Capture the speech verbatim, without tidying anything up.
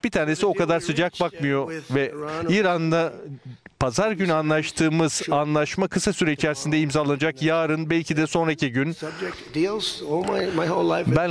Bir tanesi o kadar sıcak bakmıyor ve İran'la pazar günü anlaştığımız anlaşma kısa süre içerisinde imzalanacak. Yarın, belki de sonraki gün. Ben